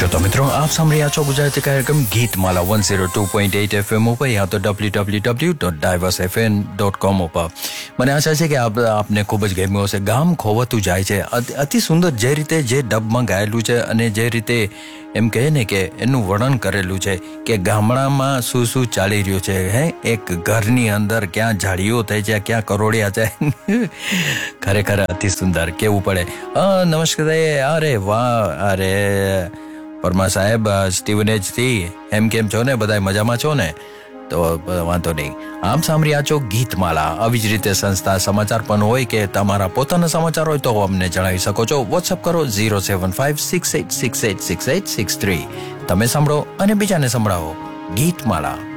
શ્રોતા મિત્રો, આપ સાંભળી રહ્યા છો ગુજરાતી કાર્યક્રમ ગીતમાલા 102.8 FM ઉપર યા તો www.diversefm.com ઉપર. મને આશા છે કે આપને ખૂબ જ ગમ્યું હશે. ગામ ખોવાતું જાય છે. અતિ સુંદર જે રીતે જે ડબમાં ગાયેલું છે અને જે રીતે એમ કહે ને કે એનું વર્ણન કરેલું છે કે ગામડામાં શું શું ચાલી રહ્યું છે. એક ઘરની અંદર ક્યાં ઝાડીઓ થાય છે, ક્યાં કરોડિયા છે. ખરેખર અતિ સુંદર કેવું પડે. નમસ્કાર. અરે વાહ. અરે પરમા સાહેબ, સ્ટીવન એચ થી એમ કેમ છો ને? બધા મજામાં છો ને? તો વાંધો નહીં. આમ સાંભળ્યા છો ગીતમાલા. આવી જ રીતે સંસ્થા સમાચાર પણ હોય કે તમારા પોતાના સમાચાર હોય તો અમને જણાવી શકો છો. વોટ્સઅપ કરો 07568686863. તમે સાંભળો અને બીજાને સંભળાવો. ગીતમાલા.